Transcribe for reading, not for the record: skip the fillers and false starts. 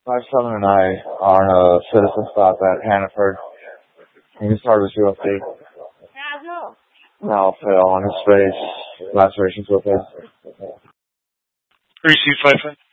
My son and I are in a citizen stop at Hannaford. He started with UFC. Now fell on his face. Lacerations with it. Where you see fighting?